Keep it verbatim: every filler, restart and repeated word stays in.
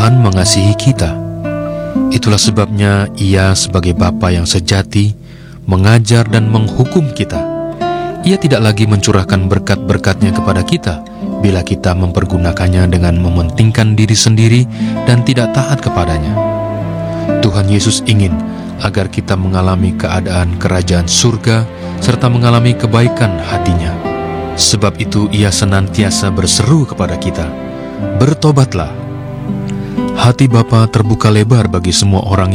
Tuhan mengasihi kita. Itulah sebabnya Ia sebagai Bapa yang sejati mengajar dan menghukum kita. Ia tidak lagi mencurahkan berkat-berkat-Nya kepada kita bila kita mempergunakannya dengan mementingkan diri sendiri dan tidak taat kepadanya. Tuhan Yesus ingin agar kita mengalami keadaan kerajaan surga serta mengalami kebaikan hatinya. Sebab itu Ia senantiasa berseru kepada kita, "Bertobatlah." Hati Bapa terbuka lebar bagi semua orang